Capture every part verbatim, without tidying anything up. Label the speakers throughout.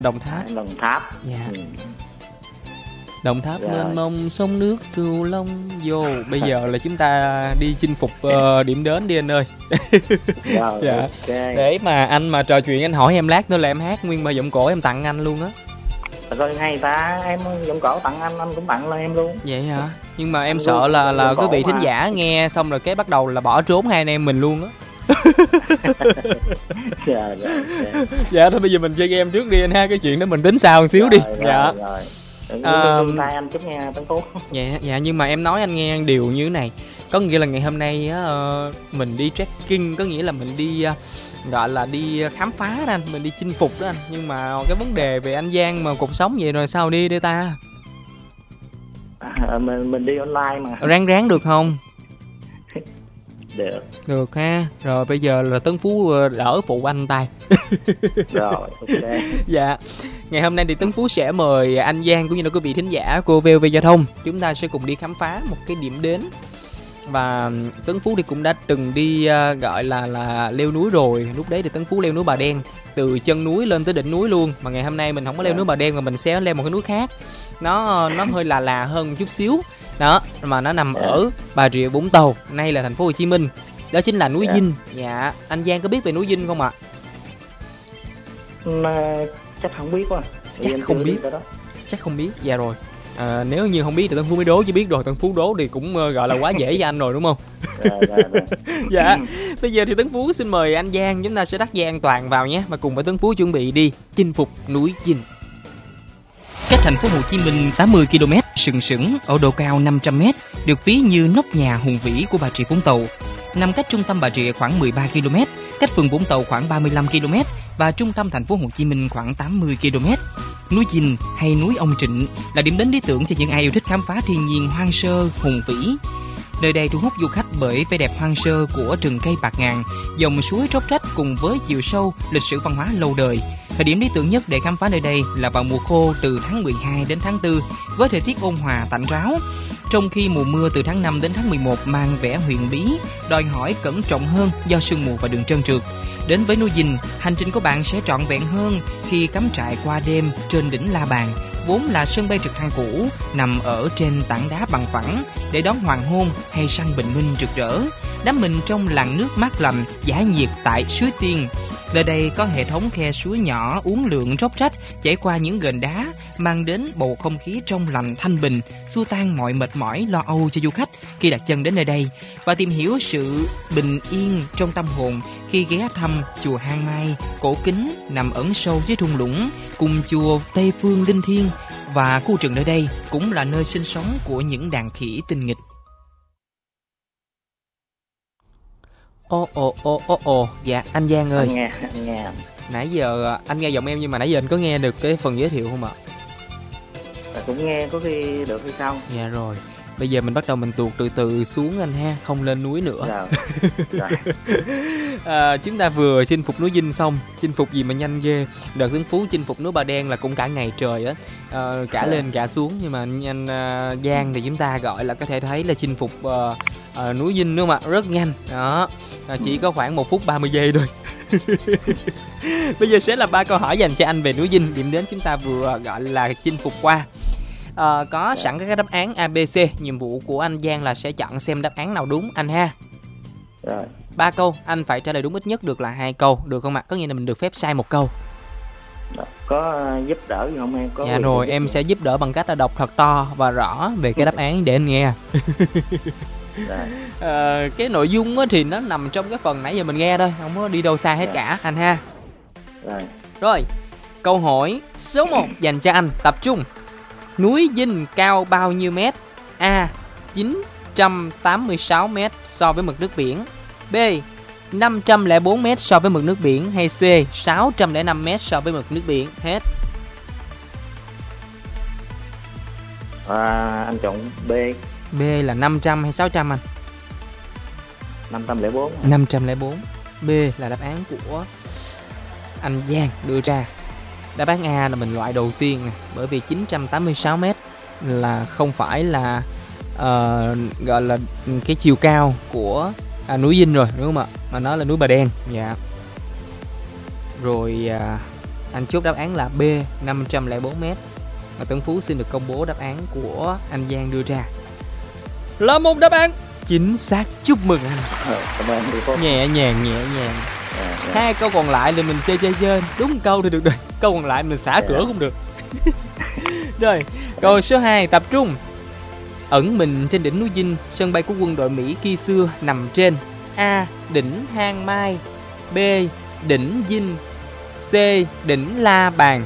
Speaker 1: Đồng Tháp.
Speaker 2: À, Đồng Tháp.
Speaker 1: Dạ.
Speaker 2: Ừ.
Speaker 1: Đồng Tháp
Speaker 2: Rồi.
Speaker 1: mênh mông sông nước Cửu Long vô. Bây giờ là chúng ta đi chinh phục uh, điểm đến đi anh ơi.
Speaker 2: Rồi,
Speaker 1: Dạ.
Speaker 2: ok.
Speaker 1: Để mà anh mà trò chuyện anh hỏi em lát nữa là em hát nguyên bài giọng cổ em tặng anh luôn á.
Speaker 2: Rồi hay ta, em giọng cổ tặng anh, anh cũng tặng lên em luôn.
Speaker 1: Vậy hả? Nhưng mà em
Speaker 2: Anh
Speaker 1: sợ
Speaker 2: luôn,
Speaker 1: là là
Speaker 2: giọng
Speaker 1: quý
Speaker 2: cổ
Speaker 1: vị thính
Speaker 2: mà.
Speaker 1: giả nghe xong rồi cái bắt đầu là bỏ trốn hai anh em mình luôn á.
Speaker 2: Rồi, rồi, ok.
Speaker 1: Dạ thôi bây giờ mình chơi game trước đi anh ha, cái chuyện đó mình tính sau một xíu đi.
Speaker 2: Rồi,
Speaker 1: Dạ.
Speaker 2: rồi, rồi. Đừng
Speaker 1: À,
Speaker 2: um... tay anh chút nghe Tấn Phú.
Speaker 1: Dạ, dạ nhưng mà em nói anh nghe điều như thế này. Có nghĩa là ngày hôm nay á, ờ, mình đi trekking, có nghĩa là mình đi ờ, gọi là đi khám phá đó anh, mình đi chinh phục đó anh. Nhưng mà cái vấn đề về anh Giang mà cuộc sống vậy rồi sao đi đây ta?
Speaker 2: À, mình mình đi online mà.
Speaker 1: Ráng ráng được không?
Speaker 2: Được.
Speaker 1: Được ha. Rồi bây giờ là Tấn Phú ờ, đỡ phụ anh tay.
Speaker 2: Rồi, ok.
Speaker 1: Dạ. Ngày hôm nay thì Tấn Phú sẽ mời anh Giang cũng như là quý vị thính giả của vê o vê Giao thông. Chúng ta sẽ cùng đi khám phá một cái điểm đến. Và Tấn Phú thì cũng đã từng đi uh, gọi là là leo núi rồi. Lúc đấy thì Tấn Phú leo núi Bà Đen, từ chân núi lên tới đỉnh núi luôn. Mà ngày hôm nay mình không có leo núi Bà Đen mà mình sẽ leo một cái núi khác. Nó nó hơi là là hơn một chút xíu. Đó, mà nó nằm ở Bà Rịa Vũng Tàu, nay là thành phố Hồ Chí Minh. Đó chính là núi Dinh. Dạ, anh Giang có biết về núi Dinh không ạ?
Speaker 2: Mà chắc không biết quá.
Speaker 1: Chắc không biết. Chắc không biết. Dạ rồi. À, nếu như không biết thì Tân Phú mới đố, chứ biết rồi Tân Phú đố thì cũng uh, gọi là quá dễ cho anh rồi đúng không?
Speaker 2: Rồi, rồi, rồi.
Speaker 1: Dạ. Bây giờ thì Tấn Phú xin mời anh Giang, chúng ta sẽ đắt Giang toàn vào nhé, và cùng với Tấn Phú chuẩn bị đi chinh phục núi Dinh. Cách thành phố Hồ Chí Minh tám mươi ki lô mét, sừng sững ở độ cao năm trăm mét, được ví như nóc nhà hùng vĩ của Bà Rịa Vũng Tàu. Nằm cách trung tâm Bà Rịa khoảng mười ba ki lô mét, cách phường Vũng Tàu khoảng ba mươi lăm ki lô mét và trung tâm thành phố Hồ Chí Minh khoảng tám mươi ki lô mét. Núi Dinh hay núi Ông Trịnh là điểm đến lý tưởng cho những ai yêu thích khám phá thiên nhiên hoang sơ, hùng vĩ. Nơi đây thu hút du khách bởi vẻ đẹp hoang sơ của rừng cây bạt ngàn, dòng suối róc rách cùng với chiều sâu, lịch sử văn hóa lâu đời. Thời điểm lý tưởng nhất để khám phá nơi đây là vào mùa khô từ tháng mười hai đến tháng tư với thời tiết ôn hòa tạnh ráo. Trong khi mùa mưa từ tháng năm đến tháng mười một mang vẻ huyền bí, đòi hỏi cẩn trọng hơn do sương mù và đường trơn trượt. Đến với núi Dinh, hành trình của bạn sẽ trọn vẹn hơn khi cắm trại qua đêm trên đỉnh La Bàn, vốn là sân bay trực thăng cũ nằm ở trên tảng đá bằng phẳng, để đón hoàng hôn hay săn bình minh rực rỡ. Đắm mình trong làn nước mát lành giải nhiệt tại suối Tiên. Nơi đây có hệ thống khe suối nhỏ uốn lượn róc rách chảy qua những gành đá, mang đến bầu không khí trong lành thanh bình, xua tan mọi mệt mỏi lo âu cho du khách khi đặt chân đến nơi đây, và tìm hiểu sự bình yên trong tâm hồn khi ghé thăm chùa Hang Mai cổ kính nằm ẩn sâu dưới thung lũng, cùng chùa Tây Phương Linh Thiên, và khu rừng nơi đây cũng là nơi sinh sống của những đàn khỉ tinh nghịch. Ồ ồ ồ ồ ồ, dạ anh Giang ơi.
Speaker 2: Anh nghe, anh nghe.
Speaker 1: Nãy giờ anh nghe giọng em nhưng mà nãy giờ anh có nghe được cái phần giới thiệu không ạ?
Speaker 2: À, cũng nghe có khi được hay không?
Speaker 1: Dạ rồi. Bây giờ mình bắt đầu mình tuột từ từ xuống anh ha, không lên núi nữa.
Speaker 2: Rồi. Rồi.
Speaker 1: À, chúng ta vừa chinh phục núi Dinh xong, chinh phục gì mà nhanh ghê. Đợt Tấn Phú chinh phục núi Bà Đen là cũng cả ngày trời á, à, cả lên cả xuống. Nhưng mà anh, anh uh, Giang thì chúng ta gọi là có thể thấy là chinh phục uh, uh, núi Dinh đúng không ạ? Rất nhanh. Đó, à, chỉ có khoảng một phút ba mươi giây thôi. Bây giờ sẽ là ba câu hỏi dành cho anh về núi Dinh, điểm đến chúng ta vừa gọi là chinh phục qua. À, có sẵn các đáp án A, B, C. Nhiệm vụ của anh Giang là sẽ chọn xem đáp án nào đúng anh ha.
Speaker 2: Rồi.
Speaker 1: Ba câu, anh phải trả lời đúng ít nhất được là hai câu, được không ạ? Có nghĩa là mình được phép sai một câu.
Speaker 2: Có giúp đỡ gì không em? Có
Speaker 1: dạ rồi, em sẽ giúp đỡ bằng cách là đọc thật to và rõ về cái đáp án để anh nghe. à, cái nội dung thì nó nằm trong cái phần nãy giờ mình nghe thôi, không có đi đâu xa hết rồi. Cả anh ha.
Speaker 2: Rồi.
Speaker 1: Rồi, câu hỏi số một dành cho anh, tập trung. Núi Dinh cao bao nhiêu mét? A. chín trăm tám mươi sáu mét so với mực nước biển. B. năm trăm lẻ bốn mét so với mực nước biển. Hay C. sáu trăm lẻ năm mét so với mực nước biển. Hết.
Speaker 2: À, anh chọn B.
Speaker 1: B là năm trăm hay sáu trăm anh?
Speaker 2: năm trăm lẻ bốn.
Speaker 1: năm trăm lẻ bốn. B là đáp án của anh Giang đưa ra. Đáp án A là mình loại đầu tiên, bởi vì chín trăm tám mươi sáu mét là không phải là uh, gọi là cái chiều cao của à, núi Dinh rồi đúng không ạ, mà nó là núi Bà Đen. Dạ. Rồi uh, Anh chốt đáp án là B, năm trăm lẻ bốn mét. Và Tấn Phú xin được công bố đáp án của anh Giang đưa ra là một đáp án chính xác. Chúc mừng anh.
Speaker 2: Ờ, cảm ơn chị Phúc.
Speaker 1: Nhẹ nhàng, nhẹ nhàng.
Speaker 2: Dạ, dạ.
Speaker 1: Hai câu còn lại thì mình chơi chơi chơi. Đúng câu thì được rồi. Câu còn lại mình xả
Speaker 2: Dạ.
Speaker 1: cửa cũng được. Rồi, câu số hai, tập trung. Ẩn mình trên đỉnh núi Dinh, sân bay của quân đội Mỹ khi xưa nằm trên A. Đỉnh Hang Mai, B. Đỉnh Dinh, C. Đỉnh La Bàn.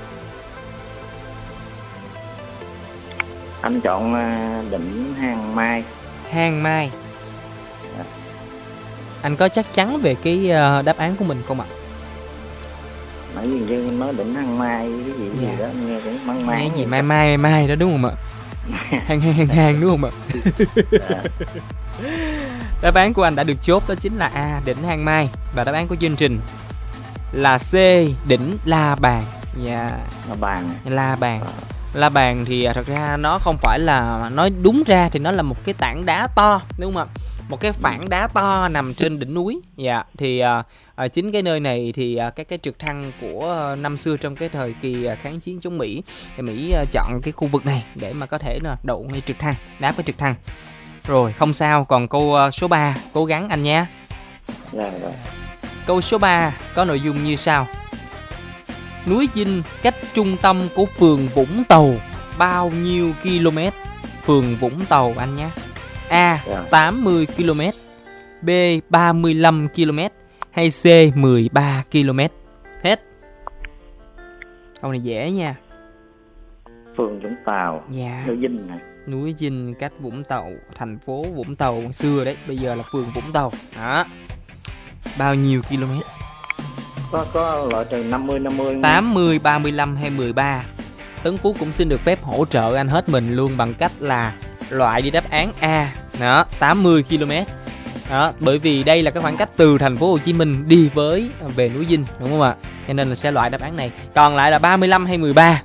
Speaker 2: Anh chọn à, đỉnh Hang Mai.
Speaker 1: Hang Mai.
Speaker 2: Dạ.
Speaker 1: Anh có chắc chắn về cái ờ, đáp án của mình không ạ?
Speaker 2: Nãy gì chứ nói đỉnh Hang Mai cái gì
Speaker 1: Dạ.
Speaker 2: gì đó nghe cũng mang mang.
Speaker 1: Nghe gì mai mai mai mai đó đúng không ạ? Hang hang hang hang đúng không ạ?
Speaker 2: Dạ.
Speaker 1: Đáp án của anh đã được chốt, đó chính là A. Đỉnh Hang Mai. Và đáp án của chương trình là C. Đỉnh La Bàn. Dạ.
Speaker 2: Là bàn.
Speaker 1: La Bàn. La Bàn thì thật ra nó không phải là, nói đúng ra thì nó là một cái tảng đá to, đúng không ạ? Một cái phản đá to nằm trên đỉnh núi. Dạ. Thì à, à, chính cái nơi này thì à, các cái trực thăng của năm xưa trong cái thời kỳ à, kháng chiến chống Mỹ, thì Mỹ à, chọn cái khu vực này để mà có thể là đậu ngay trực thăng, đáp với trực thăng. Rồi, không sao. Còn câu à, số ba, cố gắng anh nha.
Speaker 2: Dạ, dạ.
Speaker 1: Câu số ba có nội dung như sau. Núi Dinh cách trung tâm của phường Vũng Tàu bao nhiêu km? Phường Vũng Tàu anh nhé. A.
Speaker 2: Dạ.
Speaker 1: tám mươi ki lô mét, B. ba mươi lăm ki lô mét, hay C. mười ba ki lô mét? Hết. Câu này dễ nha.
Speaker 2: Phường Vũng Tàu.
Speaker 1: Dạ.
Speaker 2: Núi Dinh này.
Speaker 1: Núi Dinh cách Vũng Tàu, thành phố Vũng Tàu ngày xưa đấy, bây giờ là phường Vũng Tàu. Đó. Bao nhiêu km?
Speaker 2: Có có loại trừ năm mươi năm mươi không?
Speaker 1: tám mươi, ba mươi lăm hay mười ba? Tấn Phú cũng xin được phép hỗ trợ anh hết mình luôn bằng cách là loại đi đáp án A. Đó, tám mươi ki lô mét. Đó, bởi vì đây là cái khoảng cách từ thành phố Hồ Chí Minh đi với về núi Dinh, đúng không ạ? Cho nên là sẽ loại đáp án này. Còn lại là ba mươi lăm hay mười ba?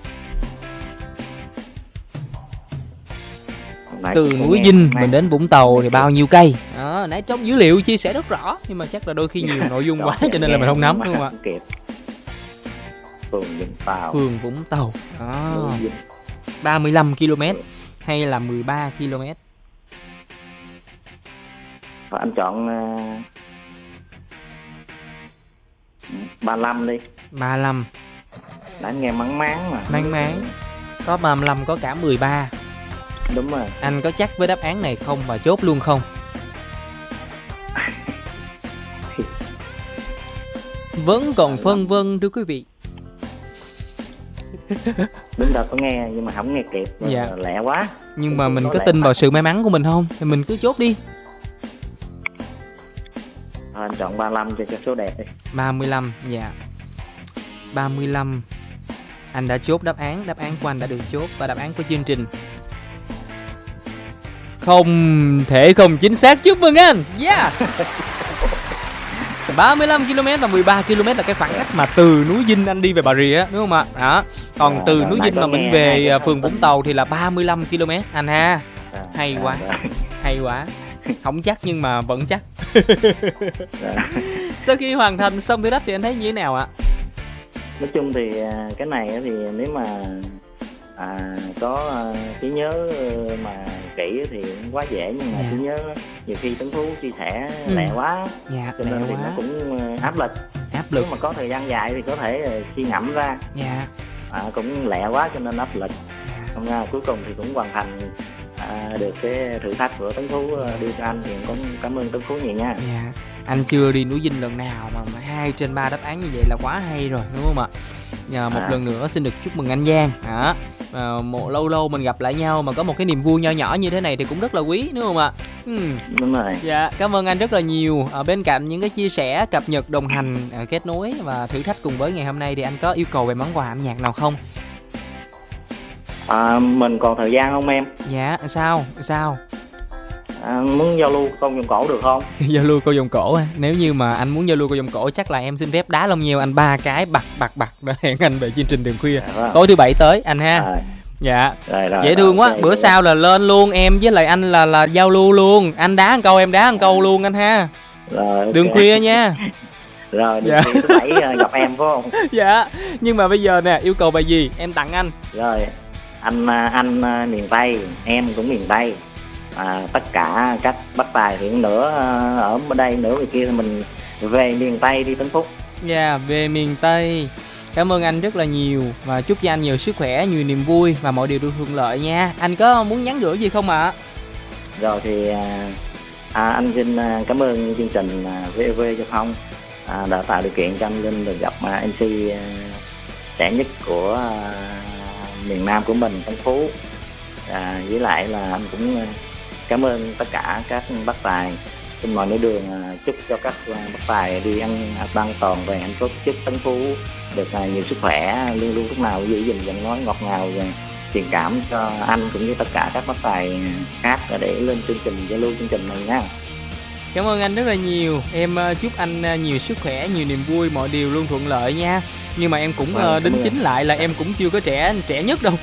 Speaker 2: Nãy
Speaker 1: Từ
Speaker 2: tôi
Speaker 1: núi
Speaker 2: nghe
Speaker 1: Dinh
Speaker 2: mang-
Speaker 1: mình đến Vũng Tàu thì bao nhiêu cây? Đó, nãy trong dữ liệu chia sẻ rất rõ, nhưng mà chắc là đôi khi nhiều nội dung quá cho nên là mình không nắm, đúng không ạ?
Speaker 2: Kịp. Phường Vũng Tàu.
Speaker 1: Phường Vũng Tàu. Đó,
Speaker 2: Núi Dinh.
Speaker 1: ba mươi lăm ki lô mét hay là mười ba ki lô mét?
Speaker 2: Thôi anh chọn uh, ba mươi lăm đi.
Speaker 1: ba mươi lăm.
Speaker 2: Đã nghe mắng máng mà.
Speaker 1: Máng máng. Có ba mươi lăm, có cả mười ba.
Speaker 2: Đúng rồi.
Speaker 1: Anh có chắc với đáp án này không và chốt luôn không? Vẫn còn phân vân thưa quý vị.
Speaker 2: Đúng rồi, có nghe nhưng mà không nghe kịp.
Speaker 1: Dạ.
Speaker 2: Lẹ quá.
Speaker 1: Nhưng mà mình
Speaker 2: Có
Speaker 1: có
Speaker 2: lẽ
Speaker 1: tin
Speaker 2: phải-
Speaker 1: vào sự may mắn của mình không? Thì mình cứ chốt đi.
Speaker 2: Thôi anh chọn ba mươi lăm cho cho số đẹp đi.
Speaker 1: ba mươi lăm, dạ. ba mươi lăm. Anh đã chốt đáp án, đáp án của anh đã được chốt. Và đáp án của chương trình không thể không chính xác. Chúc mừng anh. Yeah. ba mươi lăm ki lô mét và mười ba ki lô mét là cái khoảng cách mà từ núi Dinh anh đi về Bà Rịa, đúng không ạ? Đó. Còn
Speaker 2: À,
Speaker 1: từ
Speaker 2: rồi,
Speaker 1: núi
Speaker 2: nãy
Speaker 1: Dinh
Speaker 2: có
Speaker 1: mà mình
Speaker 2: nghe
Speaker 1: về
Speaker 2: hai cái
Speaker 1: phường
Speaker 2: thông
Speaker 1: Vũng
Speaker 2: tin.
Speaker 1: Tàu thì là ba mươi lăm ki lô mét anh ha.
Speaker 2: À,
Speaker 1: Hay
Speaker 2: à,
Speaker 1: quá.
Speaker 2: rồi.
Speaker 1: Hay quá. Không chắc nhưng mà vẫn chắc.
Speaker 2: Rồi.
Speaker 1: Sau khi hoàn thành xong thử thách thì anh thấy như thế nào ạ?
Speaker 2: Nói chung thì à, cái này á thì nếu mà à, có à, trí nhớ ờ, mà kỹ thì cũng quá dễ, nhưng mà
Speaker 1: Dạ.
Speaker 2: trí nhớ nhiều khi Tấn Phú chia sẻ
Speaker 1: Ừ.
Speaker 2: lẹ quá,
Speaker 1: Dạ,
Speaker 2: cho
Speaker 1: lẹ
Speaker 2: nên thì nó
Speaker 1: quá.
Speaker 2: cũng ờ, áp lực.
Speaker 1: Áp lực.
Speaker 2: Nếu mà có thời gian dài thì có thể ờ, suy ngẫm ra,
Speaker 1: Dạ.
Speaker 2: à, cũng lẹ quá cho nên áp lực.
Speaker 1: Dạ.
Speaker 2: Không ra cuối cùng thì cũng hoàn thành à, được cái thử thách của Tấn Phú ờ, đưa cho anh, thì cũng cảm ơn Tấn Phú nhiều nha.
Speaker 1: Dạ. Anh chưa đi núi Dinh lần nào mà mà hai trên ba đáp án như vậy là quá hay rồi, đúng không ạ? Nhờ một
Speaker 2: À.
Speaker 1: lần nữa xin được chúc mừng anh Giang. Đó. À, một lâu lâu mình gặp lại nhau mà có một cái niềm vui nho nhỏ như thế này thì cũng rất là quý, đúng không ạ? Ừ.
Speaker 2: Đúng rồi.
Speaker 1: Dạ, cảm ơn anh rất là nhiều. Ở bên cạnh những cái chia sẻ, cập nhật, đồng hành, à, kết nối và thử thách cùng với ngày hôm nay thì anh có yêu cầu về món quà âm nhạc nào không?
Speaker 2: À, mình còn thời gian không em?
Speaker 1: Dạ, sao? Sao?
Speaker 2: À, muốn giao lưu công dụng cổ được không?
Speaker 1: Giao lưu câu vòng cổ á. Nếu như mà anh muốn giao lưu câu vòng cổ chắc là em xin phép đá lông nheo anh ba cái bạc bạc bạc để hẹn anh về chương trình đêm khuya.
Speaker 2: Dạ, vâng.
Speaker 1: Tối thứ bảy tới anh ha.
Speaker 2: Rồi,
Speaker 1: Dạ.
Speaker 2: rồi, rồi,
Speaker 1: Dễ thương
Speaker 2: rồi,
Speaker 1: quá.
Speaker 2: ok,
Speaker 1: Bữa
Speaker 2: ok.
Speaker 1: sau là lên luôn, em với lại anh là là giao lưu luôn. Anh đá một câu em đá một câu luôn anh ha.
Speaker 2: Rồi, ok.
Speaker 1: Đường khuya nha.
Speaker 2: Rồi được
Speaker 1: Dạ.
Speaker 2: thì thứ bảy ờ, gặp em phải không?
Speaker 1: Dạ. Nhưng mà bây giờ nè, yêu cầu bài gì em tặng anh?
Speaker 2: Rồi anh ờ, anh ờ, miền Tây, em cũng miền Tây. À, tất cả các bác tài thì nữa ờ, ở đây nữa người kia thì mình về miền Tây đi Tân Phúc.
Speaker 1: Dạ, về miền Tây. Cảm ơn anh rất là nhiều và chúc cho anh nhiều sức khỏe, nhiều niềm vui và mọi điều được thuận lợi nha. Anh có muốn nhắn gửi gì không ạ?
Speaker 2: Rồi thì à, à, anh xin à, cảm ơn chương trình à, vê o vê Giao thông à, đã tạo điều kiện cho anh Linh được gặp à, em xê à, trẻ nhất của à, miền Nam của mình, Tân Phú. À, với lại là anh cũng à, cảm ơn tất cả các bác tài trên mọi nẻo đường, à, chúc cho các à, bác tài đi ăn an toàn về hạnh phúc, chúc Tân Phú được à, nhiều sức khỏe, luôn luôn lúc nào giữ gìn giọng nói ngọt ngào và truyền cảm cho anh cũng như tất cả các bác tài khác để lên chương trình giao lưu chương trình này nha.
Speaker 1: Cảm ơn anh rất là nhiều. Em uh, chúc anh uh, nhiều sức khỏe, nhiều niềm vui, mọi điều luôn thuận lợi nha. Nhưng mà em cũng
Speaker 2: Vâng,
Speaker 1: uh, đính
Speaker 2: cảm ơn.
Speaker 1: chính lại là em cũng chưa có trẻ trẻ nhất đâu.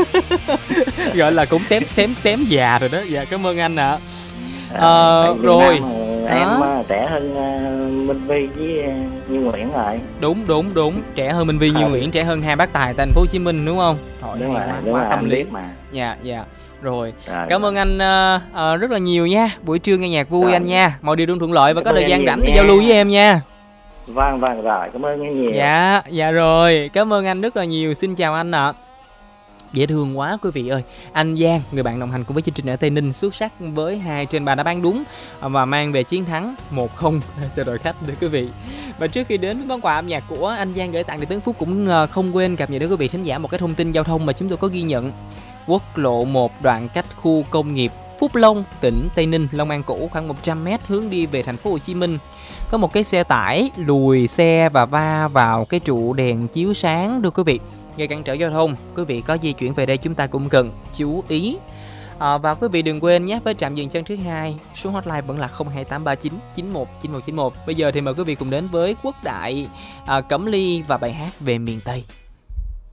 Speaker 1: Gọi là cũng xém xém xém già rồi đó. Dạ cảm ơn anh ạ.
Speaker 2: À,
Speaker 1: Ờ,
Speaker 2: tại Việt
Speaker 1: rồi.
Speaker 2: Nam, ờ,
Speaker 1: Đó.
Speaker 2: em ờ, trẻ hơn ờ, Minh Vi với ờ, Như Nguyễn rồi.
Speaker 1: Đúng đúng đúng, trẻ hơn Minh Vi, Như
Speaker 2: Ờ.
Speaker 1: Nguyễn, trẻ hơn hai bác tài thành phố Hồ Chí Minh đúng không? Thôi,
Speaker 2: Đúng
Speaker 1: hay
Speaker 2: rồi,
Speaker 1: quá,
Speaker 2: đúng
Speaker 1: quá
Speaker 2: rồi,
Speaker 1: tâm
Speaker 2: anh
Speaker 1: lý.
Speaker 2: biết mà.
Speaker 1: Dạ dạ. Rồi.
Speaker 2: Rồi,
Speaker 1: Cảm ơn anh uh, uh, rất là nhiều nha. Buổi trưa nghe nhạc vui
Speaker 2: Rồi.
Speaker 1: anh nha. Mọi điều luôn thuận lợi và
Speaker 2: Cảm
Speaker 1: có
Speaker 2: ơn
Speaker 1: thời
Speaker 2: em
Speaker 1: gian
Speaker 2: nhiều
Speaker 1: rảnh để
Speaker 2: nha.
Speaker 1: giao lưu với em nha.
Speaker 2: Vâng vâng rồi, cảm ơn em nhiều.
Speaker 1: Dạ, dạ rồi. Cảm ơn anh rất là nhiều. Xin chào anh ạ. Dễ thương quá quý vị ơi. Anh Giang, người bạn đồng hành cùng với chương trình ở Tây Ninh, xuất sắc với hai trên ba đáp án đúng và mang về chiến thắng một không cho đội khách thưa quý vị. Và trước khi đến với món quà âm nhạc của anh Giang gửi tặng thì Tấn Phúc cũng không quên cập nhật đến quý vị thính giả một cái thông tin giao thông mà chúng tôi có ghi nhận. Quốc lộ một đoạn cách khu công nghiệp Phúc Long, tỉnh Tây Ninh, Long An cũ khoảng một trăm mét hướng đi về thành phố Hồ Chí Minh. Có một cái xe tải lùi xe và va vào cái trụ đèn chiếu sáng thưa quý vị, gây cản trở giao thông. Quý vị có di chuyển về đây chúng ta cũng cần chú ý. À, và quý vị đừng quên nhé, với trạm dừng chân thứ hai, số hotline vẫn là không hai tám ba chín chín một chín một chín một. Bây giờ thì mời quý vị cùng đến với Quốc Đại, à, Cẩm Ly và bài hát Về miền Tây.